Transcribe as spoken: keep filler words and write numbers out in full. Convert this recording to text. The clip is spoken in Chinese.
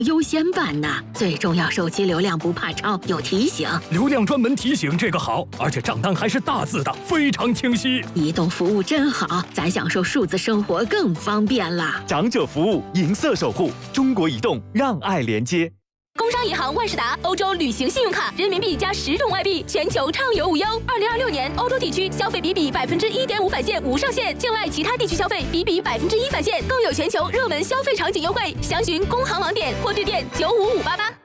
优先办呐。最重要，手机流量不怕超，有提醒。 流量专门提醒，这个好，而且账单还是大字的，非常清晰。 移动服务真好，咱享受数字生活更方便啦。 长者服务，银色守护，中国移动让爱连接。 工商银行万事达欧洲旅行信用卡，人民币加十种外币，全球畅游无忧。二零二六年欧洲地区消费比比百分之一点五返现无上限，境外其他地区消费比比百分之一返现，更有全球热门消费场景优惠。详询工行网点或致电九五五八八。